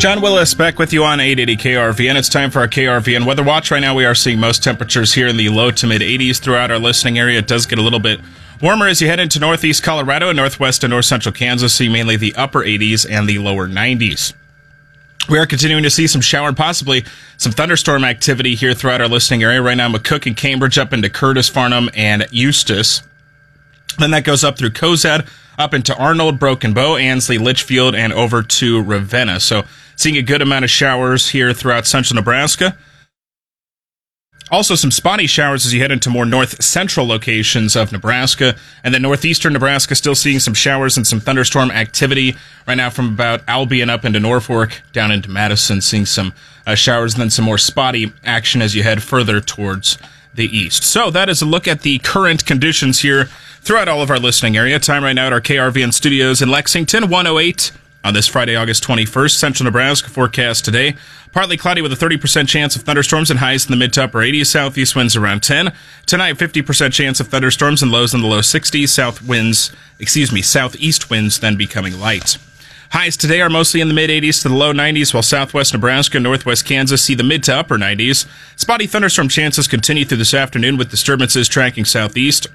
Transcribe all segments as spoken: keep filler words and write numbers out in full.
John Willis back with you on eight eighty K R V N. It's time for our K R V N Weather Watch. Right now we are seeing most temperatures here in the low to mid eighties throughout our listening area. It does get a little bit warmer as you head into northeast Colorado and northwest and north central Kansas. See mainly the upper eighties and the lower nineties. We are continuing to see some shower and possibly some thunderstorm activity here throughout our listening area. Right now McCook and Cambridge up into Curtis, Farnham, and Eustis. Then that goes up through Cozad, up into Arnold, Broken Bow, Ansley, Litchfield, and over to Ravenna. So seeing a good amount of showers here throughout central Nebraska. Also some spotty showers as you head into more north-central locations of Nebraska. And then northeastern Nebraska still seeing some showers and some thunderstorm activity right now from about Albion up into Norfolk, down into Madison, seeing some uh, showers and then some more spotty action as you head further towards the east. So that is a look at the current conditions here throughout all of our listening area. Time right now at our K R V N studios in Lexington, one oh eight on this Friday, August twenty-first. Central Nebraska forecast today. Partly cloudy with a thirty percent chance of thunderstorms and highs in the mid to upper eighties. Southeast winds around ten. Tonight, fifty percent chance of thunderstorms and lows in the low sixties. South winds, excuse me, southeast winds then becoming light. Highs today are mostly in the mid-eighties to the low nineties, while southwest Nebraska and northwest Kansas see the mid to upper nineties. Spotty thunderstorm chances continue through this afternoon with disturbances tracking southeast.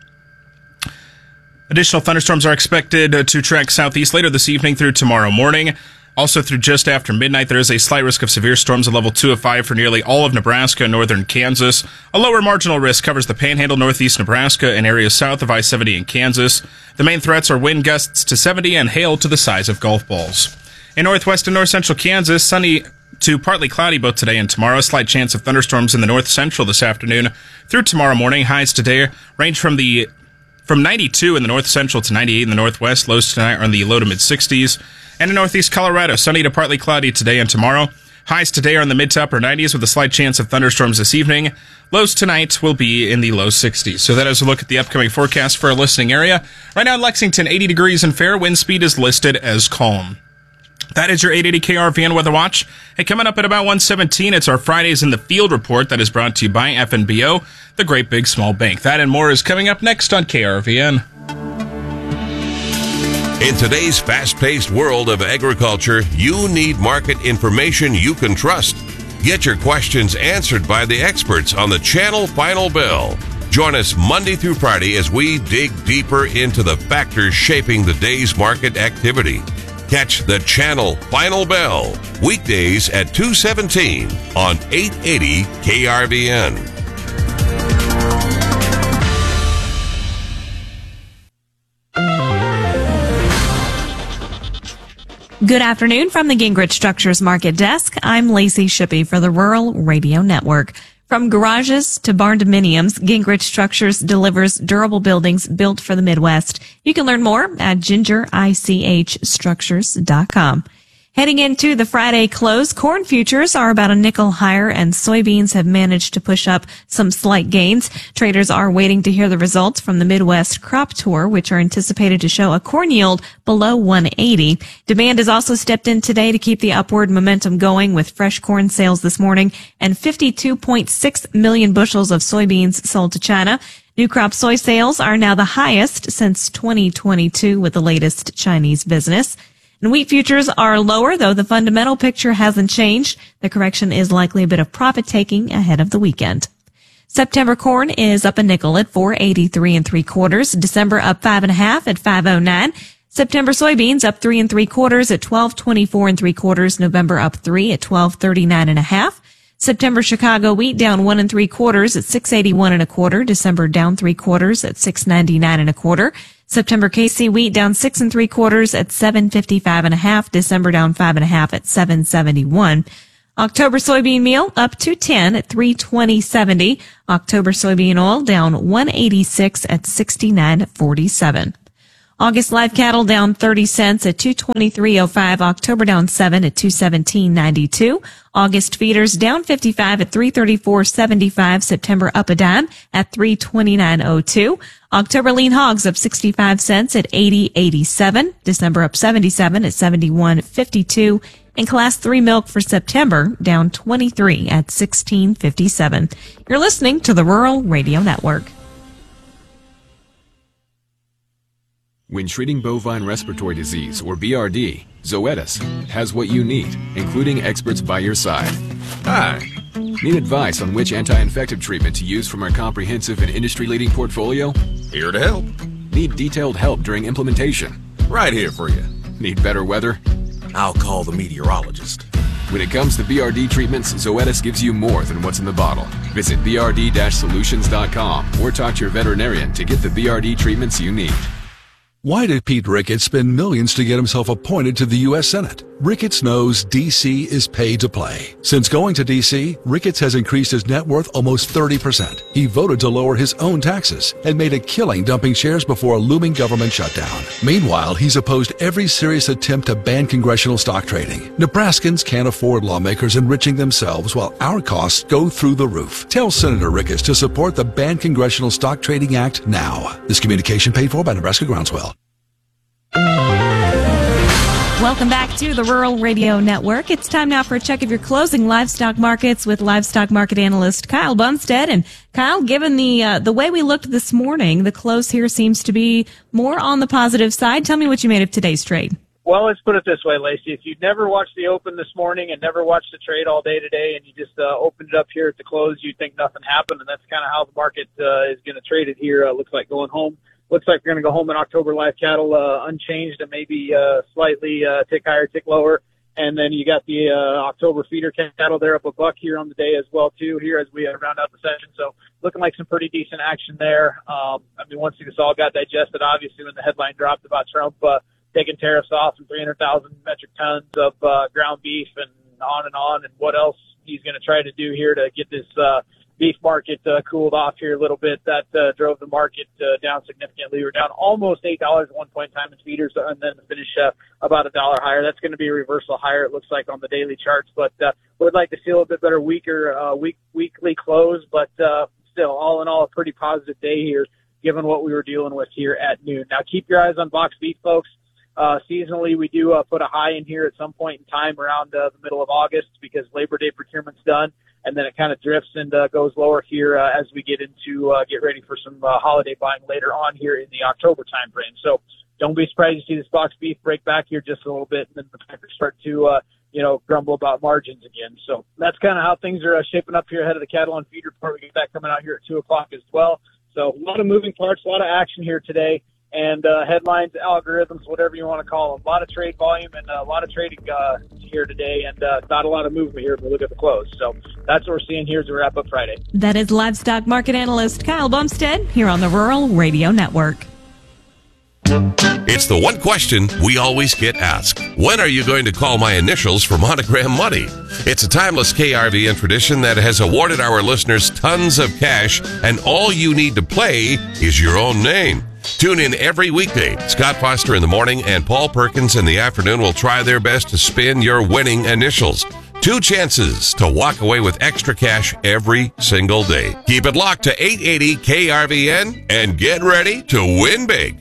Additional thunderstorms are expected to track southeast later this evening through tomorrow morning. Also through just after midnight, there is a slight risk of severe storms at level two of five for nearly all of Nebraska and northern Kansas. A lower marginal risk covers the Panhandle, northeast Nebraska, and areas south of I seventy in Kansas. The main threats are wind gusts to seventy and hail to the size of golf balls. In northwest and north central Kansas, sunny to partly cloudy both today and tomorrow. Slight chance of thunderstorms in the north central this afternoon through tomorrow morning. Highs today range from the from ninety-two in the north central to ninety-eight in the northwest. Lows tonight are in the low to mid sixties. And in northeast Colorado, sunny to partly cloudy today and tomorrow. Highs today are in the mid to upper nineties with a slight chance of thunderstorms this evening. Lows tonight will be in the low sixties. So that is a look at the upcoming forecast for our listening area. Right now in Lexington, eighty degrees and fair. Wind speed is listed as calm. That is your eight eighty K R V N Weather Watch. Hey, coming up at about one seventeen, it's our Fridays in the Field report that is brought to you by F N B O, the Great Big Small Bank. That and more is coming up next on K R V N. In today's fast-paced world of agriculture, you need market information you can trust. Get your questions answered by the experts on the Channel Final Bell. Join us Monday through Friday as we dig deeper into the factors shaping the day's market activity. Catch the Channel Final Bell weekdays at two seventeen on eight eighty K R V N. Good afternoon from the Gingrich Structures Market Desk. I'm Lacey Shippey for the Rural Radio Network. From garages to barn dominiums, Gingrich Structures delivers durable buildings built for the Midwest. You can learn more at ginger ich structures dot com. Heading into the Friday close, corn futures are about a nickel higher and soybeans have managed to push up some slight gains. Traders are waiting to hear the results from the Midwest Crop Tour, which are anticipated to show a corn yield below one eighty. Demand has also stepped in today to keep the upward momentum going with fresh corn sales this morning and fifty-two point six million bushels of soybeans sold to China. New crop soy sales are now the highest since twenty twenty-two with the latest Chinese business. And wheat futures are lower, though the fundamental picture hasn't changed. The correction is likely a bit of profit taking ahead of the weekend. September corn is up a nickel at four eighty-three and three quarters. December up five and a half at five oh nine. September soybeans up three and three quarters at twelve twenty-four and three quarters. November up three at twelve thirty-nine and a half. September Chicago wheat down one and three quarters at six eighty-one and a quarter. December down three quarters at six ninety-nine and a quarter. September K C wheat down six and three quarters at seven fifty-five and a half. December down five and a half at seven seventy-one. October soybean meal up two ten at three twenty seventy. October soybean oil down one eighty-six at sixty-nine forty-seven. August live cattle down thirty cents at two twenty-three oh five. October down seven at two seventeen ninety-two. August feeders down fifty-five at three thirty-four seventy-five. September up a dime at three twenty-nine oh two. October lean hogs up sixty-five cents at eighty eighty-seven. December up seventy-seven at seventy-one fifty-two. And class three milk for September down twenty-three at sixteen fifty-seven. You're listening to the Rural Radio Network. When treating bovine respiratory disease, or B R D, Zoetis has what you need, including experts by your side. Hi. Need advice on which anti-infective treatment to use from our comprehensive and industry-leading portfolio? Here to help. Need detailed help during implementation? Right here for you. Need better weather? I'll call the meteorologist. When it comes to B R D treatments, Zoetis gives you more than what's in the bottle. Visit b r d dash solutions dot com or talk to your veterinarian to get the B R D treatments you need. Why did Pete Ricketts spend millions to get himself appointed to the U S Senate? Ricketts knows D C is paid to play. Since going to D C, Ricketts has increased his net worth almost thirty percent. He voted to lower his own taxes and made a killing dumping shares before a looming government shutdown. Meanwhile, he's opposed every serious attempt to ban congressional stock trading. Nebraskans can't afford lawmakers enriching themselves while our costs go through the roof. Tell Senator Ricketts to support the Ban Congressional Stock Trading Act now. This communication paid for by Nebraska Groundswell. Welcome back to the Rural Radio Network. It's time now for a check of your closing livestock markets with livestock market analyst Kyle Bumstead. And Kyle, given the uh, the way we looked this morning, the close here seems to be more on the positive side. Tell me what you made of today's trade. Well, let's put it this way, Lacey. If you'd never watched the open this morning and never watched the trade all day today and you just uh, opened it up here at the close, you'd think nothing happened, and that's kind of how the market uh, is going to trade it here. Uh, looks like going home. Looks like we're going to go home in October live cattle uh, unchanged and maybe uh, slightly uh, tick higher, tick lower. And then you got the uh, October feeder cattle there up a buck here on the day as well, too, here as we uh, round out the session. So looking like some pretty decent action there. Um, I mean, once this all got digested, obviously, when the headline dropped about Trump uh, taking tariffs off and three hundred thousand metric tons of uh, ground beef and on and on, and what else he's going to try to do here to get this uh, beef market uh, cooled off here a little bit. That uh, drove the market uh, down significantly. We're down almost eight dollars at one point in time in feeders, and then to finish uh, about a dollar higher. That's going to be a reversal higher, it looks like, on the daily charts. But uh, would like to see a little bit better weaker uh, week weekly close. But uh, still, all in all, a pretty positive day here, given what we were dealing with here at noon. Now, keep your eyes on box beef, folks. Uh, seasonally, we do uh, put a high in here at some point in time around uh, the middle of August because Labor Day procurement's done, and then it kind of drifts and uh, goes lower here uh, as we get into uh, get ready for some uh, holiday buying later on here in the October time frame. So don't be surprised to see this box beef break back here just a little bit, and then the packers start to uh, you know grumble about margins again. So that's kind of how things are uh, shaping up here ahead of the cattle on feeder report. We get that coming out here at two o'clock as well. So a lot of moving parts, a lot of action here today. And uh, headlines, algorithms, whatever you want to call them. A lot of trade volume and a lot of trading uh, here today, and uh, not a lot of movement here if we look at the close. So that's what we're seeing here as we wrap up Friday. That is livestock market analyst Kyle Bumstead here on the Rural Radio Network. It's the one question we always get asked. When are you going to call my initials for Monogram Money? It's a timeless K R V N tradition that has awarded our listeners tons of cash, and all you need to play is your own name. Tune in every weekday. Scott Foster in the morning and Paul Perkins in the afternoon will try their best to spin your winning initials. Two chances to walk away with extra cash every single day. Keep it locked to eight eighty K R V N and get ready to win big.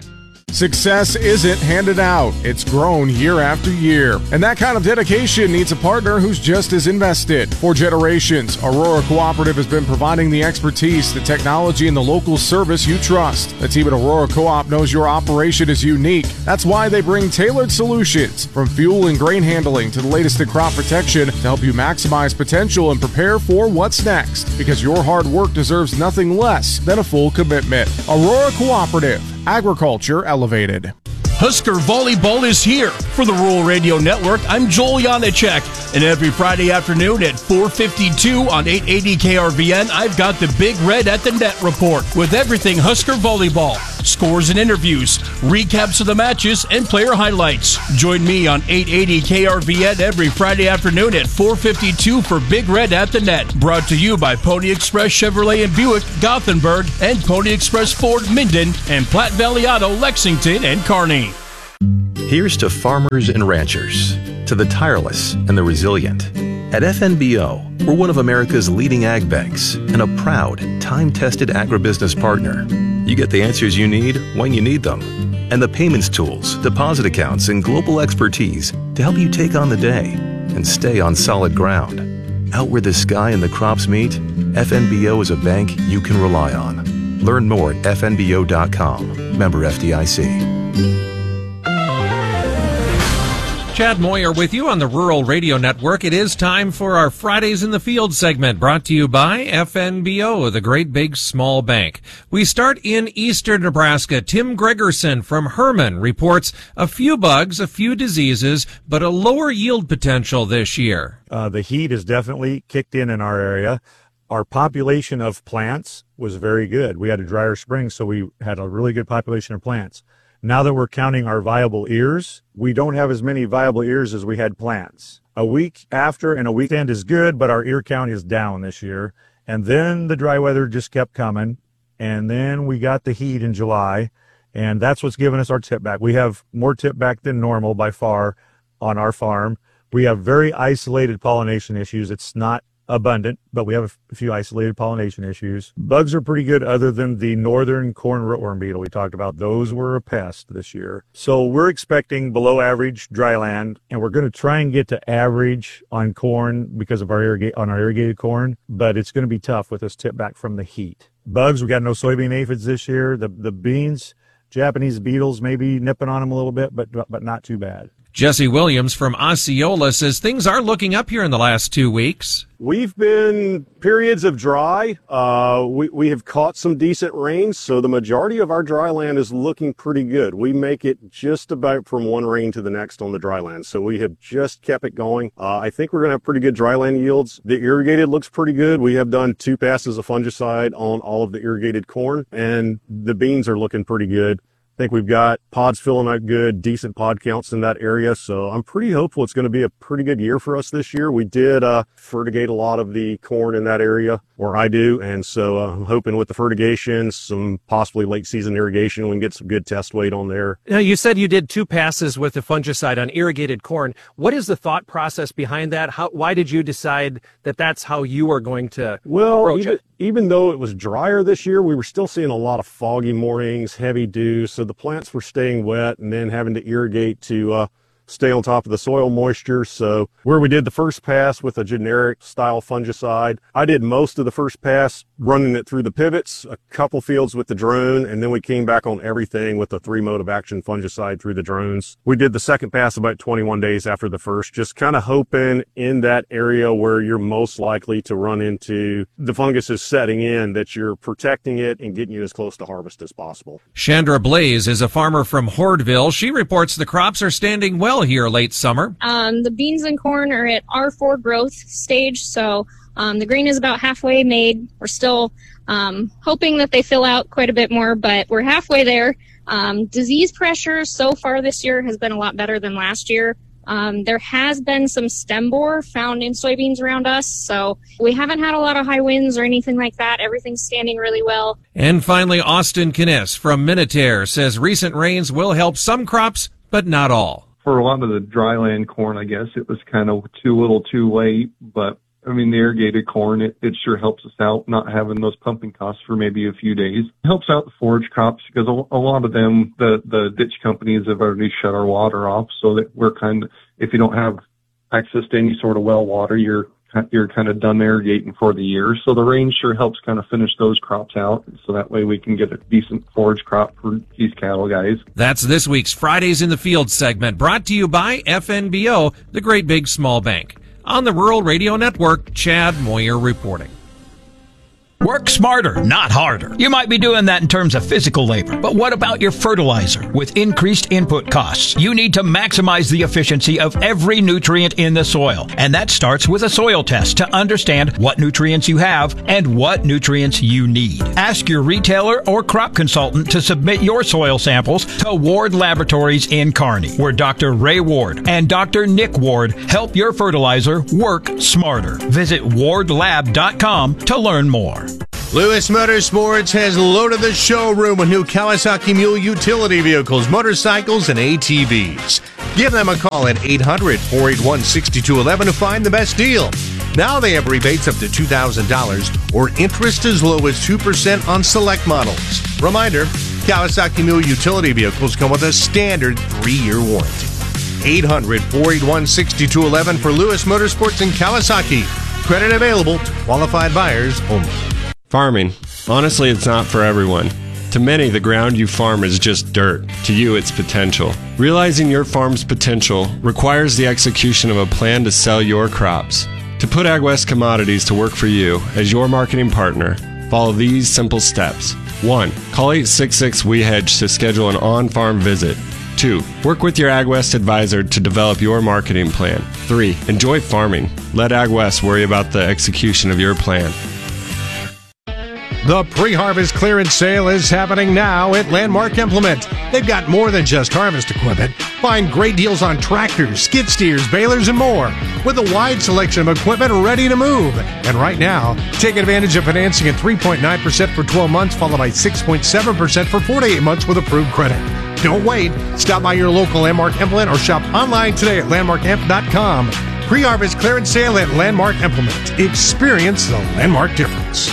Success isn't handed out. It's grown year after year. And that kind of dedication needs a partner who's just as invested. For generations, Aurora Cooperative has been providing the expertise, the technology, and the local service you trust. The team at Aurora Co-op knows your operation is unique. That's why they bring tailored solutions, from fuel and grain handling to the latest in crop protection, to help you maximize potential and prepare for what's next. Because your hard work deserves nothing less than a full commitment. Aurora Cooperative. Agriculture elevated. Husker Volleyball is here. For the Rural Radio Network, I'm Joel Janacek. And every Friday afternoon at four fifty-two on eight eighty K R V N, I've got the Big Red at the Net report with everything Husker Volleyball. Scores and interviews, recaps of the matches, and player highlights. Join me on eight eighty K R V N every Friday afternoon at four fifty-two for Big Red at the Net. Brought to you by Pony Express Chevrolet and Buick, Gothenburg, and Pony Express Ford, Minden, and Platte Valley Auto, Lexington, and Kearney. Here's to farmers and ranchers, to the tireless and the resilient. At F N B O, we're one of America's leading ag banks and a proud, time-tested agribusiness partner. You get the answers you need when you need them, and the payments tools, deposit accounts, and global expertise to help you take on the day and stay on solid ground. Out where the sky and the crops meet, F N B O is a bank you can rely on. Learn more at F N B O dot com. Member F D I C. Chad Moyer with you on the Rural Radio Network. It is time for our Fridays in the Field segment, brought to you by F N B O, the Great Big Small Bank. We start in eastern Nebraska. Tim Gregerson from Herman reports a few bugs, a few diseases, but a lower yield potential this year. Uh, the heat has definitely kicked in in our area. Our population of plants was very good. We had a drier spring, so we had a really good population of plants. Now that we're counting our viable ears, we don't have as many viable ears as we had plants. A week after and a weekend is good, but our ear count is down this year. And then the dry weather just kept coming. And then we got the heat in July. And that's what's given us our tip back. We have more tip back than normal by far on our farm. We have very isolated pollination issues. It's not abundant, but we have a few isolated pollination issues. Bugs are pretty good other than the northern corn rootworm beetle we talked about. Those were a pest this year. So we're expecting below average dry land, and we're going to try and get to average on corn because of our irrigate on our irrigated corn, but it's going to be tough with this tip back from the heat. Bugs, we got no soybean aphids this year. The the beans, Japanese beetles maybe nipping on them a little bit, but but not too bad. Jesse Williams from Osceola says things are looking up here in the last two weeks. We've been periods of dry. Uh, we, we have caught some decent rains, so the majority of our dry land is looking pretty good. We make it just about from one rain to the next on the dry land, so we have just kept it going. Uh, I think we're going to have pretty good dry land yields. The irrigated looks pretty good. We have done two passes of fungicide on all of the irrigated corn, and the beans are looking pretty good. I think we've got pods filling out good, decent pod counts in that area. So I'm pretty hopeful it's going to be a pretty good year for us this year. We did uh, fertigate a lot of the corn in that area, or I do. And so uh, I'm hoping with the fertigation, some possibly late season irrigation, we can get some good test weight on there. Now, you said you did two passes with the fungicide on irrigated corn. What is the thought process behind that? How, why did you decide that that's how you are going to well, approach even, it? Even though it was drier this year, we were still seeing a lot of foggy mornings, heavy dew. So the plants were staying wet and then having to irrigate to uh, stay on top of the soil moisture. So where we did the first pass with a generic style fungicide, I did most of the first pass running it through the pivots, a couple fields with the drone, and then we came back on everything with the three mode of action fungicide through the drones. We did the second pass about twenty-one days after the first, just kind of hoping in that area where you're most likely to run into the fungus is setting in that you're protecting it and getting you as close to harvest as possible. Chandra Blaze is a farmer from Hordeville. She reports the crops are standing well here late summer. Um, the beans and corn are at R four growth stage, so um, the green is about halfway made. We're still um, hoping that they fill out quite a bit more, but we're halfway there. Um, disease pressure so far this year has been a lot better than last year. Um, there has been some stem borer found in soybeans around us, so we haven't had a lot of high winds or anything like that. Everything's standing really well. And finally, Austin Kniss from Minutair says recent rains will help some crops, but not all. For a lot of the dryland corn, I guess it was kind of too little too late, but I mean, the irrigated corn, it, it sure helps us out not having those pumping costs for maybe a few days. It helps out the forage crops because a, a lot of them, the, the ditch companies have already shut our water off, so that we're kind of, if you don't have access to any sort of well water, you're you're kind of done irrigating for the year. So the rain sure helps kind of finish those crops out, so that way we can get a decent forage crop for these cattle guys. That's this week's Fridays in the Field segment, brought to you by F N B O, the Great Big Small Bank. On the Rural Radio Network, Chad Moyer reporting. Work smarter, not harder. You might be doing that in terms of physical labor, but what about your fertilizer? With increased input costs, you need to maximize the efficiency of every nutrient in the soil. And that starts with a soil test to understand what nutrients you have and what nutrients you need. Ask your retailer or crop consultant to submit your soil samples to Ward Laboratories in Kearney, where Doctor Ray Ward and Doctor Nick Ward help your fertilizer work smarter. Visit ward lab dot com to learn more. Lewis Motorsports has loaded the showroom with new Kawasaki Mule utility vehicles, motorcycles, and A T Vs. Give them a call at eight hundred, four eight one, six two one one to find the best deal. Now they have rebates up to two thousand dollars or interest as low as two percent on select models. Reminder, Kawasaki Mule utility vehicles come with a standard three-year warranty. eight hundred, four eight one, six two one one for Lewis Motorsports and Kawasaki. Credit available to qualified buyers only. Farming. Honestly, it's not for everyone. To many, the ground you farm is just dirt. To you, it's potential. Realizing your farm's potential requires the execution of a plan to sell your crops. To put AgWest Commodities to work for you as your marketing partner, follow these simple steps. one. Call eight six six, W E Hedge to schedule an on-farm visit. two. Work with your AgWest advisor to develop your marketing plan. three. Enjoy farming. Let AgWest worry about the execution of your plan. The pre-harvest clearance sale is happening now at Landmark Implement. They've got more than just harvest equipment. Find great deals on tractors, skid steers, balers, and more, with a wide selection of equipment ready to move. And right now, take advantage of financing at three point nine percent for twelve months, followed by six point seven percent for forty-eight months with approved credit. Don't wait. Stop by your local Landmark Implement or shop online today at landmark imp dot com. Pre-harvest clearance sale at Landmark Implement. Experience the Landmark difference.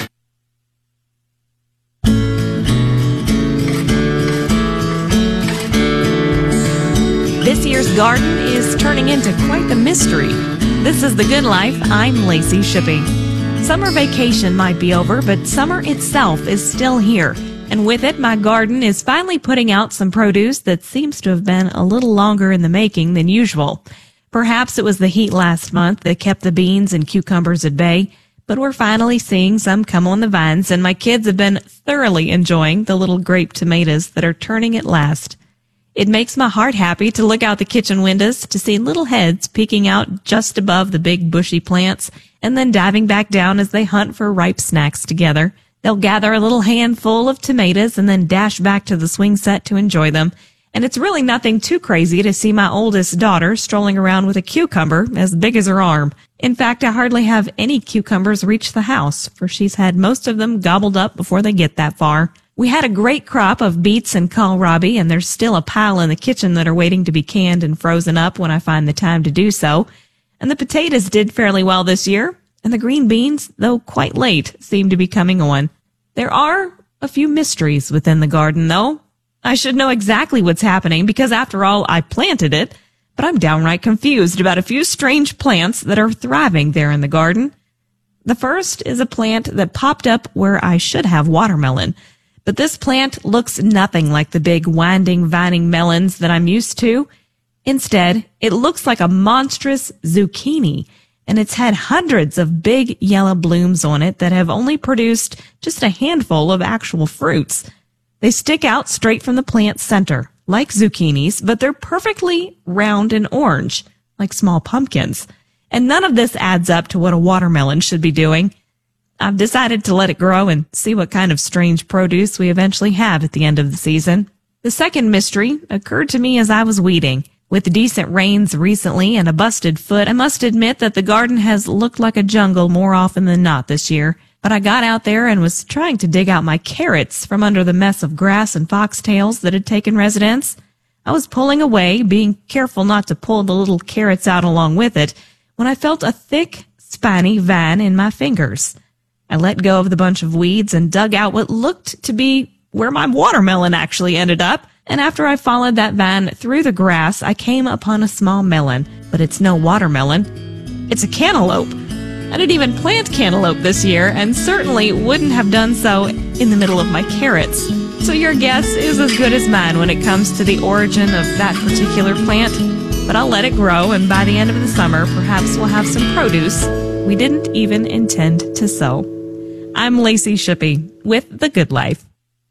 This year's garden is turning into quite the mystery. This is The Good Life. I'm Lacey Shippey. Summer vacation might be over, but summer itself is still here. And with it, my garden is finally putting out some produce that seems to have been a little longer in the making than usual. Perhaps it was the heat last month that kept the beans and cucumbers at bay, but we're finally seeing some come on the vines, and my kids have been thoroughly enjoying the little grape tomatoes that are turning at last. It makes my heart happy to look out the kitchen windows to see little heads peeking out just above the big bushy plants and then diving back down as they hunt for ripe snacks together. They'll gather a little handful of tomatoes and then dash back to the swing set to enjoy them. And it's really nothing too crazy to see my oldest daughter strolling around with a cucumber as big as her arm. In fact, I hardly have any cucumbers reach the house, for she's had most of them gobbled up before they get that far. We had a great crop of beets and kohlrabi, and there's still a pile in the kitchen that are waiting to be canned and frozen up when I find the time to do so. And the potatoes did fairly well this year, and the green beans, though quite late, seem to be coming on. There are a few mysteries within the garden, though. I should know exactly what's happening because, after all, I planted it, but I'm downright confused about a few strange plants that are thriving there in the garden. The first is a plant that popped up where I should have watermelon. But this plant looks nothing like the big winding, vining melons that I'm used to. Instead, it looks like a monstrous zucchini, and it's had hundreds of big yellow blooms on it that have only produced just a handful of actual fruits. They stick out straight from the plant's center, like zucchinis, but they're perfectly round and orange, like small pumpkins. And none of this adds up to what a watermelon should be doing. I've decided to let it grow and see what kind of strange produce we eventually have at the end of the season. The second mystery occurred to me as I was weeding. With decent rains recently and a busted foot, I must admit that the garden has looked like a jungle more often than not this year. But I got out there and was trying to dig out my carrots from under the mess of grass and foxtails that had taken residence. I was pulling away, being careful not to pull the little carrots out along with it, when I felt a thick, spiny vine in my fingers. I let go of the bunch of weeds and dug out what looked to be where my watermelon actually ended up. And after I followed that vine through the grass, I came upon a small melon. But it's no watermelon. It's a cantaloupe. I didn't even plant cantaloupe this year, and certainly wouldn't have done so in the middle of my carrots. So your guess is as good as mine when it comes to the origin of that particular plant. But I'll let it grow, and by the end of the summer, perhaps we'll have some produce we didn't even intend to sow. I'm Lacey Shippey with The Good Life.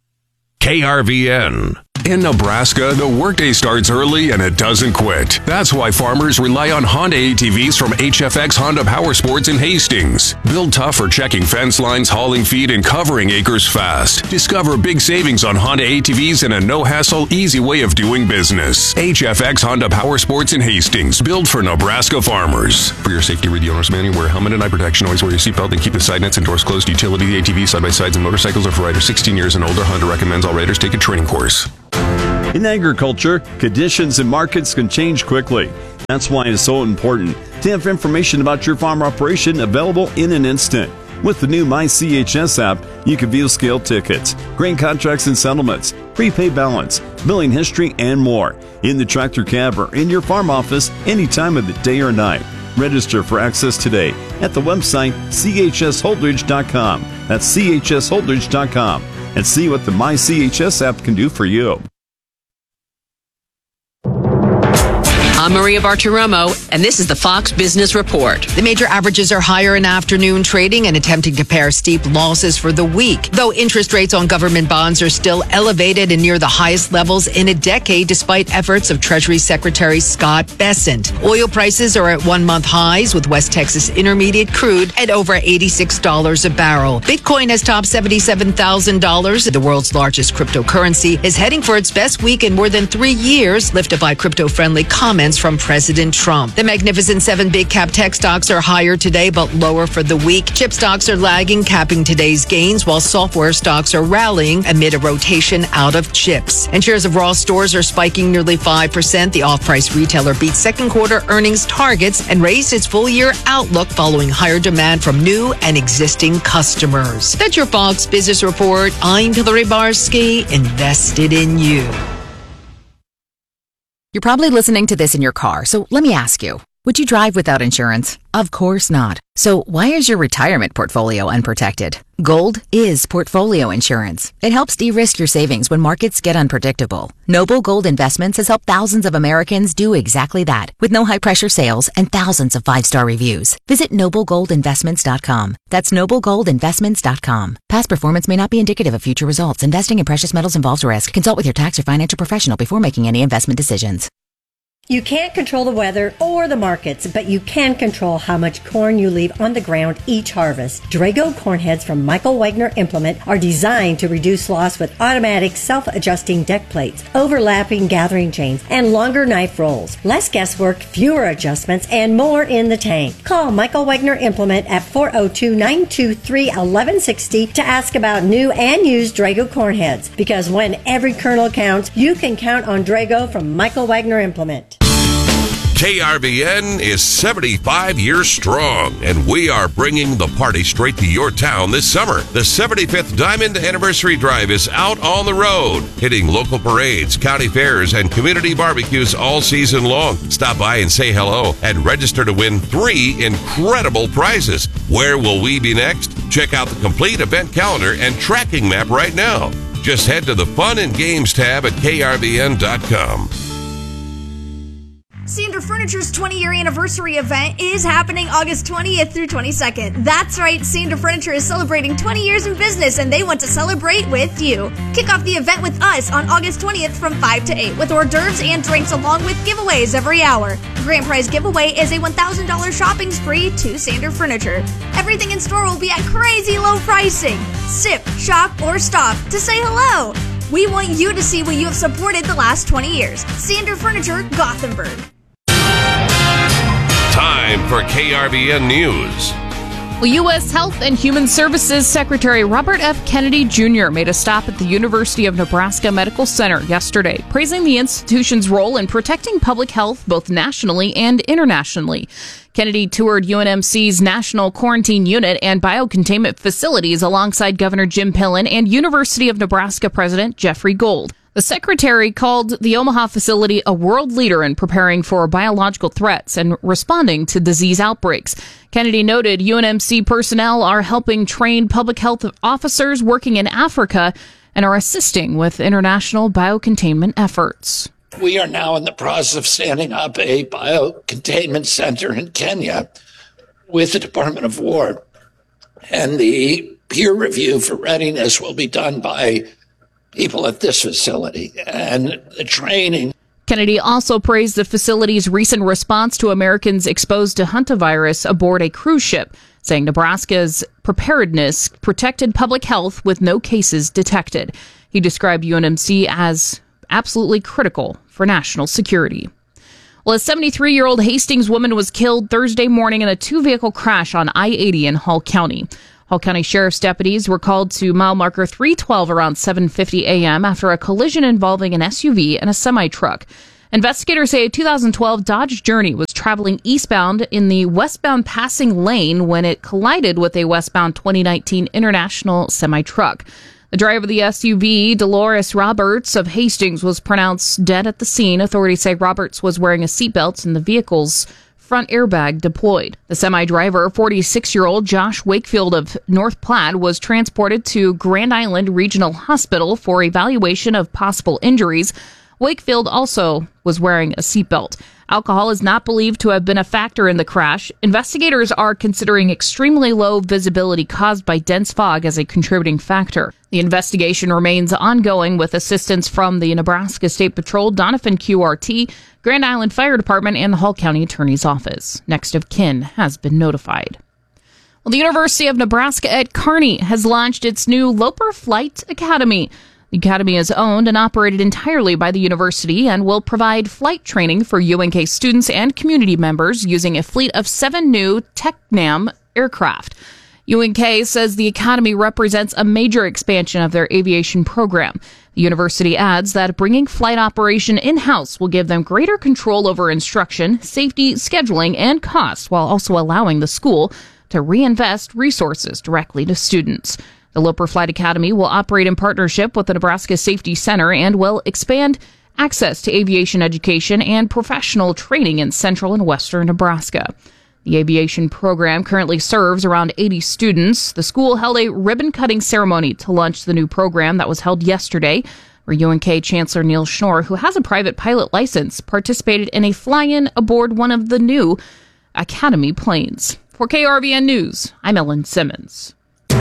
K R V N. In Nebraska, the workday starts early and it doesn't quit. That's why farmers rely on Honda A T Vs from H F X Honda Power Sports in Hastings. Built tough for checking fence lines, hauling feed, and covering acres fast. Discover big savings on Honda A T Vs and a no-hassle, easy way of doing business. H F X Honda Power Sports in Hastings, built for Nebraska farmers. For your safety, read the owner's manual. Wear a helmet and eye protection. Always wear your seatbelt and keep the side nets and doors closed. Utility A T V, side-by-sides, and motorcycles are for riders sixteen years and older. Honda recommends all riders take a training course. In agriculture, conditions and markets can change quickly. That's why it's so important to have information about your farm operation available in an instant. With the new My C H S app, you can view scale tickets, grain contracts and settlements, prepaid balance, billing history, and more in the tractor cab or in your farm office any time of the day or night. Register for access today at the website C H S Holdridge dot com. That's C H S Holdridge dot com. and see what the My C H S app can do for you. I'm Maria Bartiromo, and this is the Fox Business Report. The major averages are higher in afternoon trading and attempting to pare steep losses for the week, though interest rates on government bonds are still elevated and near the highest levels in a decade, despite efforts of Treasury Secretary Scott Bessent. Oil prices are at one-month highs, with West Texas Intermediate crude at over eighty-six dollars a barrel. Bitcoin has topped seventy-seven thousand dollars. The world's largest cryptocurrency is heading for its best week in more than three years, lifted by crypto-friendly comments from President Trump. The Magnificent Seven big cap tech stocks are higher today, but lower for the week. Chip stocks are lagging, capping today's gains, while software stocks are rallying amid a rotation out of chips. And shares of Ross Stores are spiking nearly five percent. The off-price retailer beat second quarter earnings targets and raised its full-year outlook following higher demand from new and existing customers. That's your Fox Business Report. I'm Hillary Barsky, invested in you. You're probably listening to this in your car, so let me ask you, would you drive without insurance? Of course not. So why is your retirement portfolio unprotected? Gold is portfolio insurance. It helps de-risk your savings when markets get unpredictable. Noble Gold Investments has helped thousands of Americans do exactly that, with no high-pressure sales and thousands of five-star reviews. Visit noble gold investments dot com. That's noble gold investments dot com. Past performance may not be indicative of future results. Investing in precious metals involves risk. Consult with your tax or financial professional before making any investment decisions. You can't control the weather or the markets, but you can control how much corn you leave on the ground each harvest. Drago corn heads from Michael Wagner Implement are designed to reduce loss with automatic self-adjusting deck plates, overlapping gathering chains, and longer knife rolls. Less guesswork, fewer adjustments, and more in the tank. Call Michael Wagner Implement at four oh two, nine two three, one one six oh to ask about new and used Drago corn heads. Because when every kernel counts, you can count on Drago from Michael Wagner Implement. K R V N is seventy-five years strong, and we are bringing the party straight to your town this summer. The seventy-fifth Diamond Anniversary Drive is out on the road, hitting local parades, county fairs, and community barbecues all season long. Stop by and say hello and register to win three incredible prizes. Where will we be next? Check out the complete event calendar and tracking map right now. Just head to the Fun and Games tab at K R V N dot com. Sander Furniture's twenty-year anniversary event is happening August twentieth through twenty-second. That's right, Sander Furniture is celebrating twenty years in business, and they want to celebrate with you. Kick off the event with us on August twentieth from five to eight with hors d'oeuvres and drinks along with giveaways every hour. The grand prize giveaway is a one thousand dollars shopping spree to Sander Furniture. Everything in store will be at crazy low pricing. Sip, shop, or stop to say hello. We want you to see what you have supported the last twenty years. Sander Furniture, Gothenburg. Time for K R V N News. Well, U S Health and Human Services Secretary Robert F. Kennedy Junior made a stop at the University of Nebraska Medical Center yesterday, praising the institution's role in protecting public health both nationally and internationally. Kennedy toured U N M C's National Quarantine Unit and biocontainment facilities alongside Governor Jim Pillen and University of Nebraska President Jeffrey Gold. The secretary called the Omaha facility a world leader in preparing for biological threats and responding to disease outbreaks. Kennedy noted U N M C personnel are helping train public health officers working in Africa and are assisting with international biocontainment efforts. We are now in the process of standing up a biocontainment center in Kenya with the Department of War. And the peer review for readiness will be done by people at this facility, and the training. Kennedy also praised the facility's recent response to Americans exposed to hantavirus aboard a cruise ship, saying Nebraska's preparedness protected public health with no cases detected. He described U N M C as absolutely critical for national security. Well, a seventy-three-year-old Hastings woman was killed Thursday morning in a two-vehicle crash on I eighty in Hall County. Hall County Sheriff's deputies were called to mile marker three twelve around seven fifty a.m. after a collision involving an S U V and a semi-truck. Investigators say a two thousand twelve Dodge Journey was traveling eastbound in the westbound passing lane when it collided with a westbound twenty nineteen International semi-truck. The driver of the S U V, Dolores Roberts of Hastings, was pronounced dead at the scene. Authorities say Roberts was wearing a seatbelt and the vehicle's front airbag deployed. The semi-driver, forty-six-year-old Josh Wakefield of North Platte, was transported to Grand Island Regional Hospital for evaluation of possible injuries. Wakefield also was wearing a seatbelt. Alcohol is not believed to have been a factor in the crash. Investigators are considering extremely low visibility caused by dense fog as a contributing factor. The investigation remains ongoing with assistance from the Nebraska State Patrol, Doniphan Q R T, Grand Island Fire Department, and the Hall County Attorney's Office. Next of kin has been notified. Well, the University of Nebraska at Kearney has launched its new Loper Flight Academy. The academy is owned and operated entirely by the university and will provide flight training for U N K students and community members using a fleet of seven new Tecnam aircraft. U N K says the academy represents a major expansion of their aviation program. The university adds that bringing flight operation in-house will give them greater control over instruction, safety, scheduling, and cost, while also allowing the school to reinvest resources directly to students. The Loper Flight Academy will operate in partnership with the Nebraska Safety Center and will expand access to aviation education and professional training in central and western Nebraska. The aviation program currently serves around eighty students. The school held a ribbon-cutting ceremony to launch the new program that was held yesterday, where U N K Chancellor Neil Schnorr, who has a private pilot license, participated in a fly-in aboard one of the new Academy planes. For K R V N News, I'm Ellen Simmons.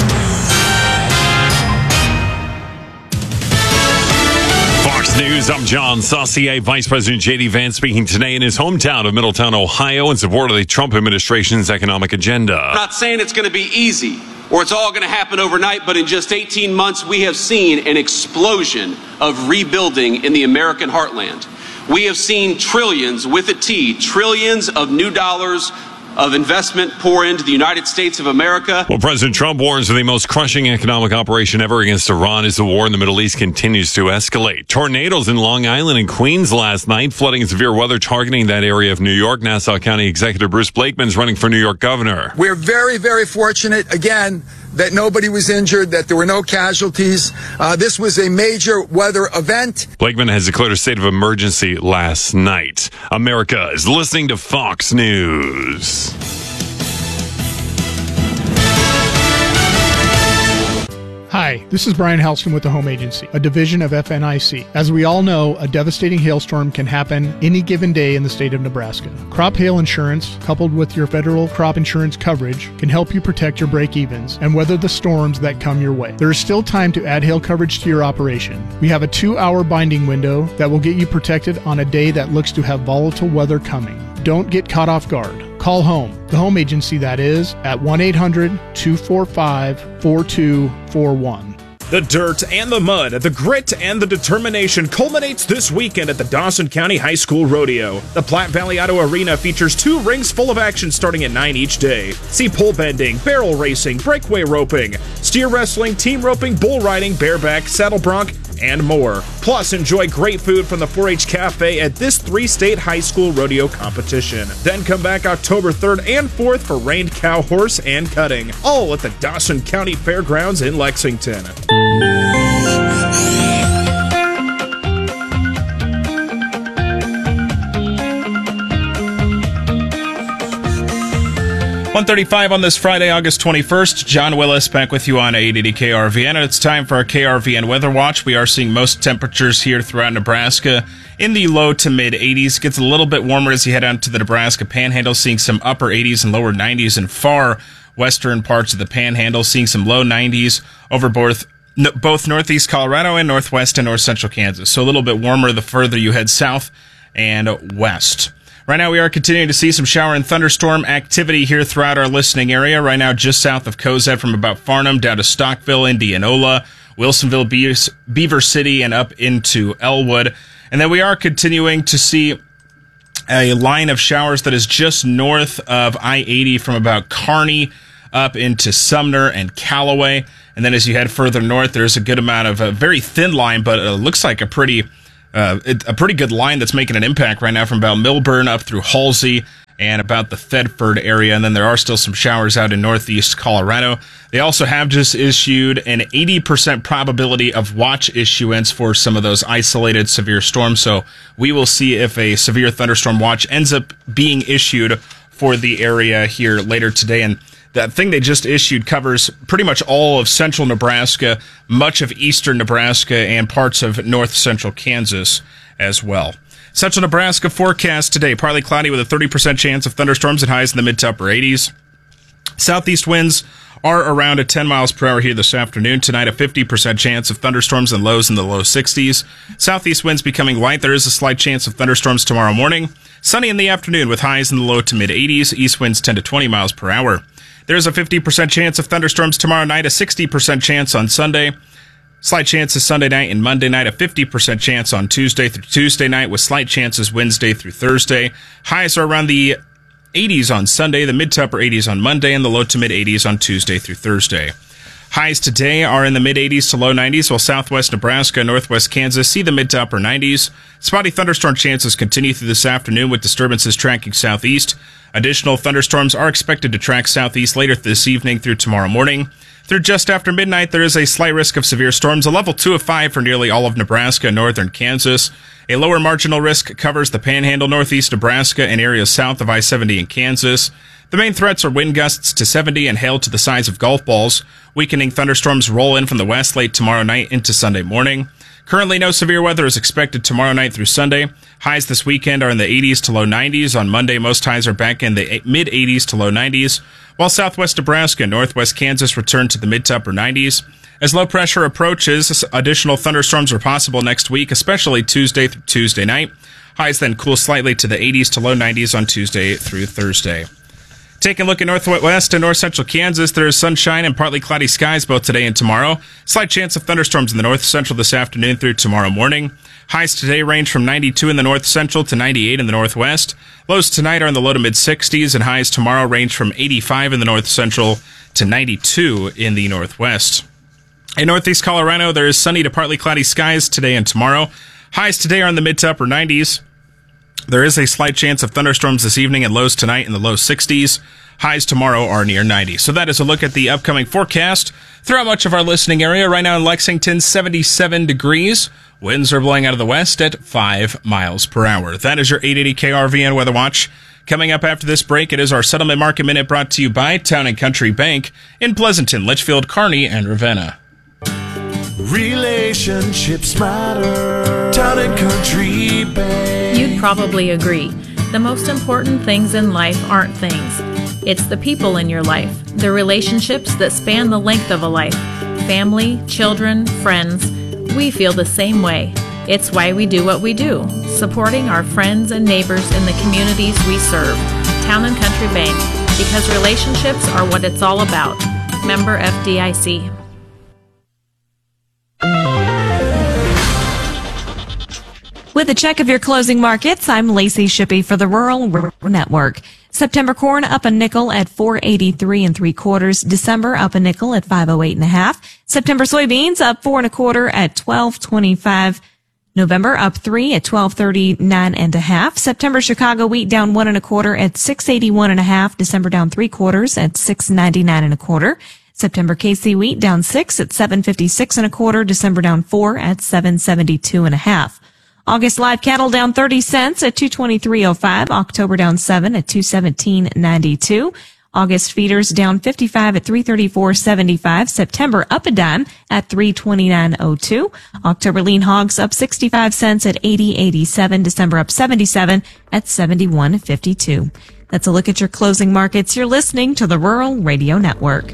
Fox News, I'm John Saucier. Vice President J D. Vance speaking today in his hometown of Middletown, Ohio, in support of the Trump administration's economic agenda. I'm not saying it's going to be easy or it's all going to happen overnight, but in just eighteen months, we have seen an explosion of rebuilding in the American heartland. We have seen trillions, with a T, trillions of new dollars of investment pour into the United States of America. Well, President Trump warns of the most crushing economic operation ever against Iran as the war in the Middle East continues to escalate. Tornadoes in Long Island and Queens last night, flooding and severe weather targeting that area of New York. Nassau County Executive Bruce Blakeman is running for New York governor. We're very, very fortunate, again, that nobody was injured, that there were no casualties. Uh, this was a major weather event. Blakeman has declared a state of emergency last night. America is listening to Fox News. Hi, this is Brian Helston with the Home Agency, a division of F N I C. As we all know, a devastating hailstorm can happen any given day in the state of Nebraska. Crop hail insurance, coupled with your federal crop insurance coverage, can help you protect your break-evens and weather the storms that come your way. There is still time to add hail coverage to your operation. We have a two-hour binding window that will get you protected on a day that looks to have volatile weather coming. Don't get caught off guard. Call home, the home agency that is, at one eight hundred two four five four two four one. The dirt and the mud, the grit and the determination culminates this weekend at the Dawson County High School Rodeo. The Platte Valley Auto Arena features two rings full of action starting at nine each day. See pole bending, barrel racing, breakaway roping, steer wrestling, team roping, bull riding, bareback, saddle bronc, and more. Plus, enjoy great food from the four H Cafe at this three-state high school rodeo competition. Then come back October third and fourth for reined cow, horse, and cutting, all at the Dawson County Fairgrounds in Lexington. one thirty-five on this Friday, August twenty-first. John Willis back with you on eight eighty K R V N. And it's time for our K R V N Weather Watch. We are seeing most temperatures here throughout Nebraska in the low to mid eighties. Gets a little bit warmer as you head out to the Nebraska Panhandle, seeing some upper eighties and lower nineties in far western parts of the Panhandle, seeing some low nineties over both both northeast Colorado and northwest and north central Kansas. So a little bit warmer the further you head south and west. Right now, we are continuing to see some shower and thunderstorm activity here throughout our listening area. Right now, just south of Cozad from about Farnham down to Stockville, Indianola, Wilsonville, Beaver City, and up into Elwood. And then we are continuing to see a line of showers that is just north of I eighty from about Kearney up into Sumner and Callaway. And then as you head further north, there's a good amount of a very thin line, but it looks like a pretty... Uh, it, a pretty good line that's making an impact right now from about Milburn up through Halsey and about the Thedford area. And then there are still some showers out in northeast Colorado. They also have just issued an eighty percent probability of watch issuance for some of those isolated severe storms. So we will see if a severe thunderstorm watch ends up being issued for the area here later today. And that thing they just issued covers pretty much all of central Nebraska, much of eastern Nebraska, and parts of north central Kansas as well. Central Nebraska forecast today, partly cloudy with a thirty percent chance of thunderstorms and highs in the mid to upper eighties. Southeast winds are around at ten miles per hour here this afternoon. Tonight, a fifty percent chance of thunderstorms and lows in the low sixties. Southeast winds becoming light. There is a slight chance of thunderstorms tomorrow morning. Sunny in the afternoon with highs in the low to mid eighties. East winds ten to twenty miles per hour. There's a fifty percent chance of thunderstorms tomorrow night, a sixty percent chance on Sunday. Slight chances Sunday night and Monday night, a fifty percent chance on Tuesday through Tuesday night with slight chances Wednesday through Thursday. Highs are around the eighties on Sunday, the mid to upper eighties on Monday, and the low to mid eighties on Tuesday through Thursday. Highs today are in the mid eighties to low nineties, while southwest Nebraska and northwest Kansas see the mid to upper nineties. Spotty thunderstorm chances continue through this afternoon with disturbances tracking southeast. Additional thunderstorms are expected to track southeast later this evening through tomorrow morning. Through just after midnight, there is a slight risk of severe storms, a level two of five for nearly all of Nebraska and northern Kansas. A lower marginal risk covers the Panhandle, northeast Nebraska, and areas south of I seventy in Kansas. The main threats are wind gusts to seventy and hail to the size of golf balls. Weakening thunderstorms roll in from the west late tomorrow night into Sunday morning. Currently, no severe weather is expected tomorrow night through Sunday. Highs this weekend are in the eighties to low nineties. On Monday, most highs are back in the mid eighties to low nineties, while southwest Nebraska and northwest Kansas return to the mid to upper nineties. As low pressure approaches, additional thunderstorms are possible next week, especially Tuesday through Tuesday night. Highs then cool slightly to the eighties to low nineties on Tuesday through Thursday. Taking a look at northwest and north central Kansas, there is sunshine and partly cloudy skies both today and tomorrow. Slight chance of thunderstorms in the north central this afternoon through tomorrow morning. Highs today range from ninety-two in the north central to ninety-eight in the northwest. Lows tonight are in the low to mid sixties, and highs tomorrow range from eighty-five in the north central to ninety-two in the northwest. In northeast Colorado, there is sunny to partly cloudy skies today and tomorrow. Highs today are in the mid to upper nineties. There is a slight chance of thunderstorms this evening and lows tonight in the low sixties. Highs tomorrow are near ninety. So that is a look at the upcoming forecast throughout much of our listening area. Right now in Lexington, seventy-seven degrees. Winds are blowing out of the west at five miles per hour. That is your eight eighty K R V N Weather Watch. Coming up after this break, it is our Settlement Market Minute brought to you by Town and Country Bank in Pleasanton, Litchfield, Kearney, and Ravenna. Relationships matter. Town and Country Bank. You'd probably agree. The most important things in life aren't things. It's the people in your life, the relationships that span the length of a life. Family, children, friends. We feel the same way. It's why we do what we do, supporting our friends and neighbors in the communities we serve. Town and Country Bank, because relationships are what it's all about. Member F D I C. With a check of your closing markets, I'm Lacey Shippey for the Rural Network. September corn up a nickel at four eighty-three and three quarters. December up a nickel at five oh eight and a half. September soybeans up four and a quarter at twelve twenty-five. November up three at twelve thirty-nine and a half. September Chicago wheat down one and a quarter at six eighty-one and a half. December down three quarters at six ninety-nine and a quarter. September K C wheat down six at seven fifty-six and a quarter. December down four at seven seventy-two and a half. August live cattle down thirty cents at two twenty-three oh five. October down seven at two seventeen ninety-two. August feeders down fifty-five at three thirty-four seventy-five. September up a dime at three twenty-nine oh two. October lean hogs up sixty-five cents at eighty eighty-seven. December up seventy-seven at seventy-one fifty-two. That's a look at your closing markets. You're listening to the Rural Radio Network.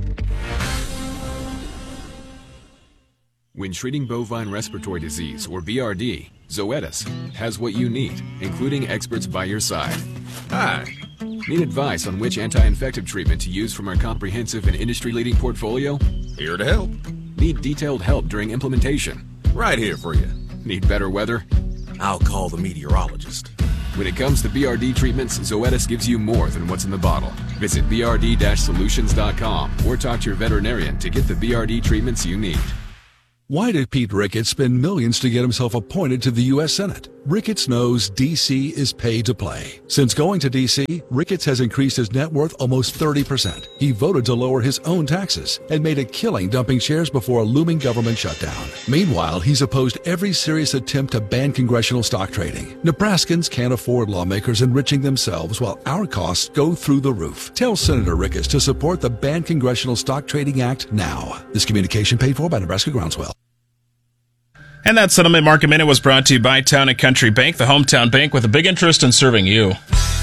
When treating bovine respiratory disease, or B R D, Zoetis has what you need, including experts by your side. Hi. Need advice on which anti-infective treatment to use from our comprehensive and industry-leading portfolio? Here to help. Need detailed help during implementation? Right here for you. Need better weather? I'll call the meteorologist. When it comes to B R D treatments, Zoetis gives you more than what's in the bottle. Visit b r d dash solutions dot com or talk to your veterinarian to get the B R D treatments you need. Why did Pete Ricketts spend millions to get himself appointed to the U S Senate? Ricketts knows D C is pay to play. Since going to D C, Ricketts has increased his net worth almost thirty percent. He voted to lower his own taxes and made a killing dumping shares before a looming government shutdown. Meanwhile, he's opposed every serious attempt to ban congressional stock trading. Nebraskans can't afford lawmakers enriching themselves while our costs go through the roof. Tell Senator Ricketts to support the Ban Congressional Stock Trading Act now. This communication paid for by Nebraska Groundswell. And that Settlement Market Minute was brought to you by Town and Country Bank, the hometown bank with a big interest in serving you.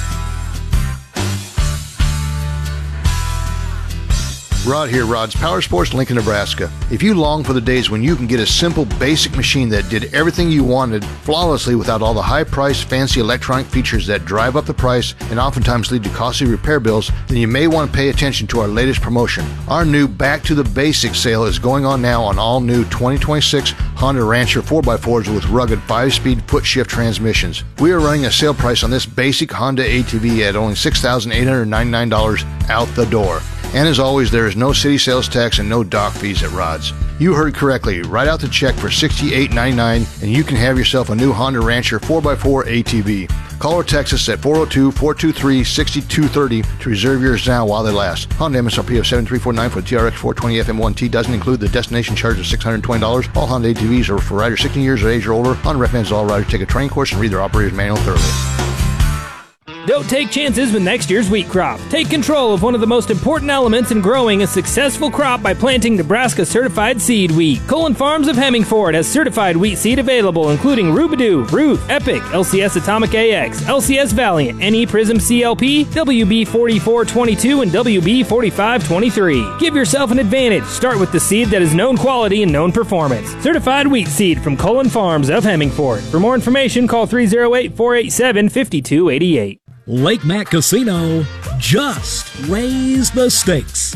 Rod here, Rod's Power Sports, Lincoln, Nebraska. If you long for the days when you can get a simple, basic machine that did everything you wanted flawlessly without all the high-priced, fancy electronic features that drive up the price and oftentimes lead to costly repair bills, then you may want to pay attention to our latest promotion. Our new Back to the Basics sale is going on now on all new twenty twenty-six Honda Rancher four by fours with rugged five-speed foot-shift transmissions. We are running a sale price on this basic Honda A T V at only six thousand eight hundred ninety-nine dollars out the door. And as always, there is no city sales tax and no dock fees at Rod's. You heard correctly. Write out the check for sixty-eight ninety-nine and you can have yourself a new Honda Rancher four by four A T V. Call or text us at four oh two, four two three, six two three oh to reserve yours now while they last. Honda M S R P of seven three four nine for the T R X four twenty F M one T doesn't include the destination charge of six hundred twenty dollars. All Honda A T Vs are for riders sixteen years of age or older. Honda recommends all riders take a training course and read their operator's manual thoroughly. Don't take chances with next year's wheat crop. Take control of one of the most important elements in growing a successful crop by planting Nebraska certified seed wheat. Colin Farms of Hemmingford has certified wheat seed available, including Rubidoo, Ruth, Epic, L C S Atomic A X, L C S Valiant, N E Prism C L P, W B forty-four twenty-two, and W B forty-five twenty-three. Give yourself an advantage. Start with the seed that is known quality and known performance. Certified wheat seed from Colin Farms of Hemmingford. For more information, call three oh eight, four eight seven, five two eight eight. Lake Mac Casino just raised the stakes.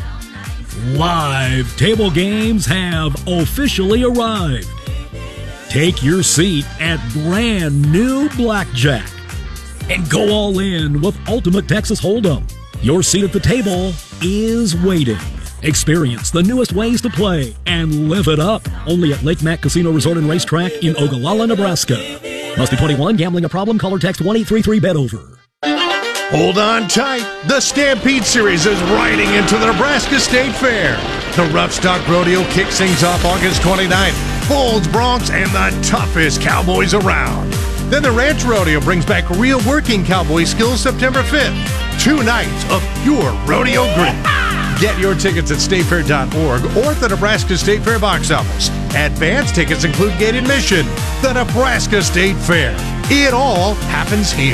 Live table games have officially arrived. Take your seat at brand new Blackjack and go all in with Ultimate Texas Hold'em. Your seat at the table is waiting. Experience the newest ways to play and live it up. Only at Lake Mac Casino Resort and Racetrack in Ogallala, Nebraska. Must be twenty-one. Gambling a problem? Call or text one eight three three bet over. Hold on tight. The Stampede Series is riding into the Nebraska State Fair. The Rough Stock Rodeo kicks things off August twenty-ninth. Bulls, Broncs, and the toughest cowboys around. Then the Ranch Rodeo brings back real working cowboy skills September fifth. Two nights of pure rodeo grit. Get your tickets at state fair dot org or at the Nebraska State Fair box office. Advance tickets include gate admission. The Nebraska State Fair. It all happens here.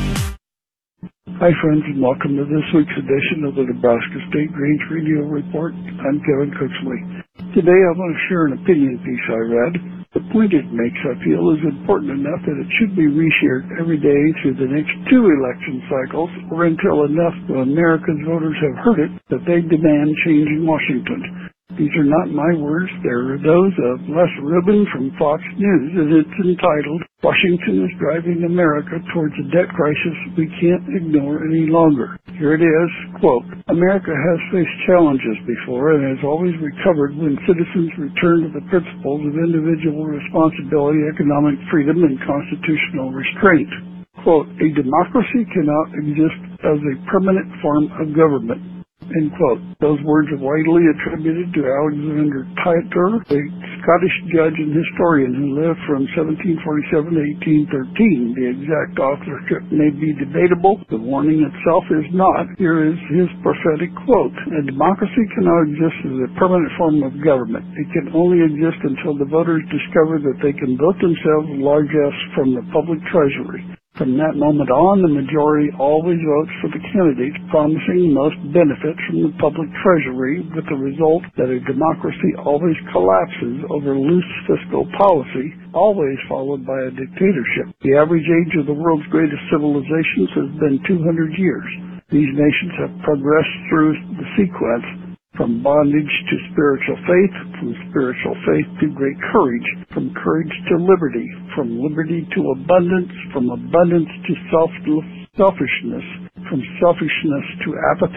Hi, friends, and welcome to this week's edition of the Nebraska State Range Radio Report. I'm Kevin Cooksley. Today I want to share an opinion piece I read. The point it makes, I feel, is important enough that it should be reshared every day through the next two election cycles, or until enough of America's voters have heard it that they demand change in Washington. These are not my words. They're those of Les Rubin from Fox News, and it's entitled, "Washington is Driving America Towards a Debt Crisis We Can't Ignore Any Longer." Here it is, quote, "America has faced challenges before and has always recovered when citizens return to the principles of individual responsibility, economic freedom, and constitutional restraint." Quote, "A democracy cannot exist as a permanent form of government." End quote. Those words are widely attributed to Alexander Tytler, a Scottish judge and historian who lived from seventeen forty-seven to eighteen thirteen. The exact authorship may be debatable. The warning itself is not. Here is his prophetic quote. "A democracy cannot exist as a permanent form of government. It can only exist until the voters discover that they can vote themselves largesse from the public treasury. From that moment on, the majority always votes for the candidates promising most benefit from the public treasury, with the result that a democracy always collapses over loose fiscal policy, always followed by a dictatorship. The average age of the world's greatest civilizations has been two hundred years. These nations have progressed through the sequence from bondage to spiritual faith, from spiritual faith to great courage, from courage to liberty, from liberty to abundance, from abundance to self selfishness, from selfishness to apathy,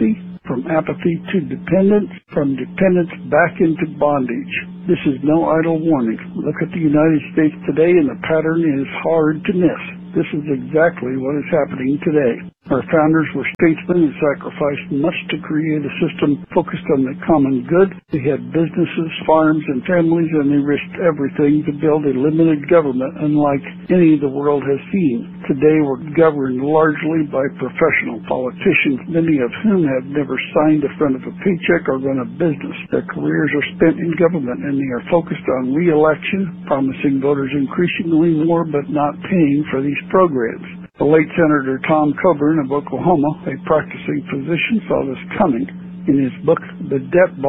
from apathy to dependence, from dependence back into bondage. This is no idle warning. Look at the United States today, and the pattern is hard to miss. This is exactly what is happening today. Our founders were statesmen and sacrificed much to create a system focused on the common good. They had businesses, farms, and families, and they risked everything to build a limited government unlike any the world has seen. Today we're governed largely by professional politicians, many of whom have never signed the front of a paycheck or run a business. Their careers are spent in government, and they are focused on re-election, promising voters increasingly more but not paying for these programs. The late Senator Tom Coburn of Oklahoma, a practicing physician, saw this coming. In his book, The Debt